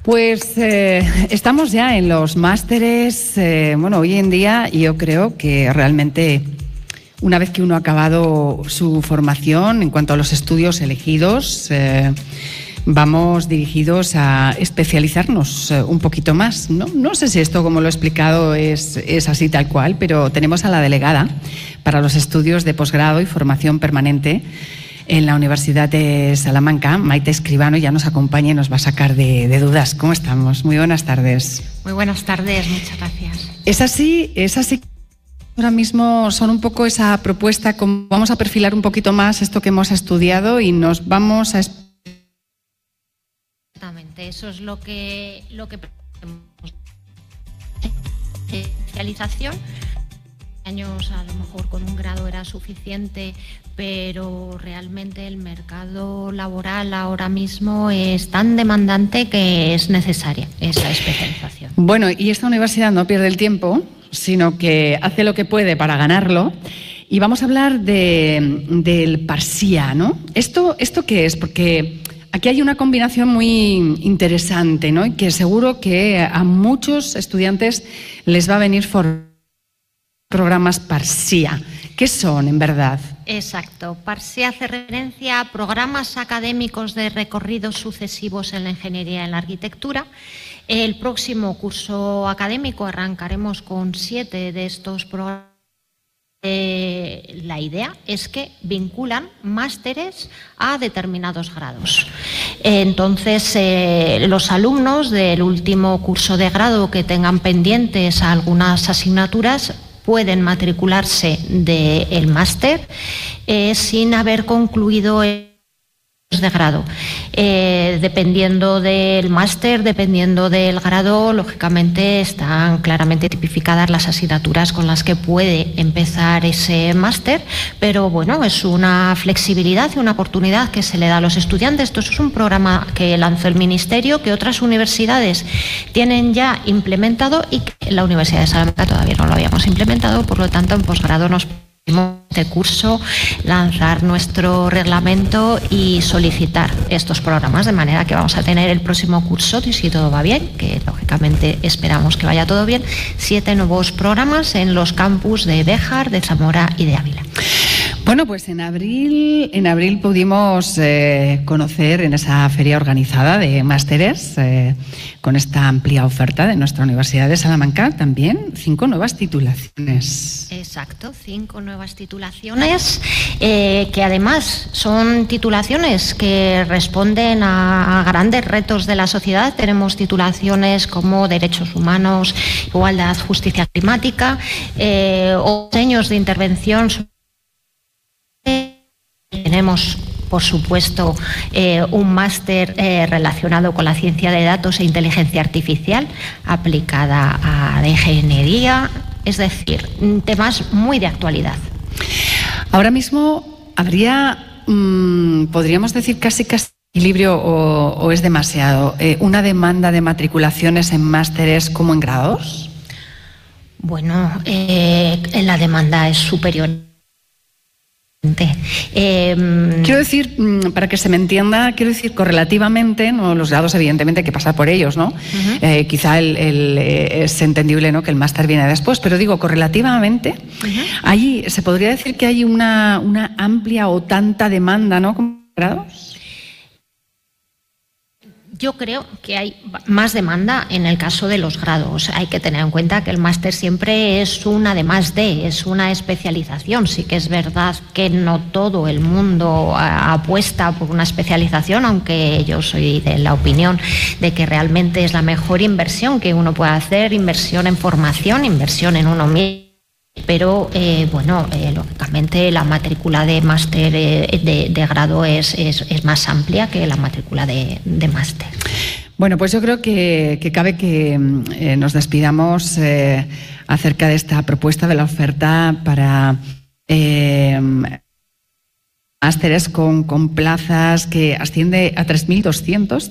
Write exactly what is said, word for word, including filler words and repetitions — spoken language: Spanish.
Pues eh, estamos ya en los másteres. Eh, bueno, hoy en día yo creo que realmente una vez que uno ha acabado su formación en cuanto a los estudios elegidos, eh, vamos dirigidos a especializarnos eh, un poquito más, ¿no? No sé si esto, como lo he explicado, es, es así tal cual, pero tenemos a la delegada para los estudios de posgrado y formación permanente en la Universidad de Salamanca, Maite Escribano, ya nos acompaña y nos va a sacar de, de dudas. ¿Cómo estamos? Muy buenas tardes. Muy buenas tardes, muchas gracias. Es así, es así. Ahora mismo son un poco esa propuesta, como vamos a perfilar un poquito más esto que hemos estudiado y nos vamos a... Exactamente, eso es lo que lo que especialización. Años a lo mejor con un grado era suficiente, pero realmente el mercado laboral ahora mismo es tan demandante que es necesaria esa especialización. Bueno, y esta universidad no pierde el tiempo, sino que hace lo que puede para ganarlo. Y vamos a hablar de, del Parsía, ¿no? ¿Esto, ¿Esto qué es? Porque aquí hay una combinación muy interesante, ¿no? Y que seguro que a muchos estudiantes les va a venir for programas Parsía. ¿Qué son, en verdad? Exacto. Parsía hace referencia a programas académicos de recorridos sucesivos en la ingeniería y en la arquitectura. El próximo curso académico arrancaremos con siete de estos programas. Eh, la idea es que vinculan másteres a determinados grados. Entonces, eh, los alumnos del último curso de grado que tengan pendientes algunas asignaturas pueden matricularse del máster eh, sin haber concluido el de grado. Eh, dependiendo del máster, dependiendo del grado, lógicamente están claramente tipificadas las asignaturas con las que puede empezar ese máster, pero bueno, es una flexibilidad y una oportunidad que se le da a los estudiantes. Esto es un programa que lanzó el Ministerio, que otras universidades tienen ya implementado y que en la Universidad de Salamanca todavía no lo habíamos implementado, por lo tanto en posgrado nos este curso lanzar nuestro reglamento y solicitar estos programas, de manera que vamos a tener el próximo curso, y si todo va bien, que lógicamente esperamos que vaya todo bien, siete nuevos programas en los campus de Béjar, de Zamora y de Ávila. Bueno, pues en abril, en abril pudimos eh, conocer en esa feria organizada de másteres, eh, con esta amplia oferta de nuestra Universidad de Salamanca, también cinco nuevas titulaciones. Exacto, cinco nuevas titulaciones, eh, que además son titulaciones que responden a, a grandes retos de la sociedad. Tenemos titulaciones como Derechos Humanos, Igualdad, Justicia Climática, eh, o diseños de intervención. Tenemos, por supuesto, eh, un máster eh, relacionado con la ciencia de datos e inteligencia artificial aplicada a la ingeniería, es decir, temas muy de actualidad. Ahora mismo habría, mmm, podríamos decir casi casi equilibrio o, o es demasiado, eh, una demanda de matriculaciones en másteres como en grados. Bueno, eh, la demanda es superior. Eh, quiero decir, para que se me entienda, quiero decir correlativamente, no los grados evidentemente hay que pasar por ellos, ¿no? Uh-huh. Eh, quizá el, el, es entendible, ¿no?, que el máster viene después, pero digo correlativamente, uh-huh. Ahí se podría decir que hay una, una amplia o tanta demanda, ¿no?, como grados. Yo creo que hay más demanda en el caso de los grados. Hay que tener en cuenta que el máster siempre es un además de, es una especialización. Sí que es verdad que no todo el mundo apuesta por una especialización, aunque yo soy de la opinión de que realmente es la mejor inversión que uno puede hacer, inversión en formación, inversión en uno mismo. Pero, eh, bueno, eh, lógicamente la matrícula de máster eh, de, de grado es, es, es más amplia que la matrícula de, de máster. Bueno, pues yo creo que, que cabe que eh, nos despidamos eh, acerca de esta propuesta de la oferta para eh, másteres con, con plazas que asciende a tres mil doscientos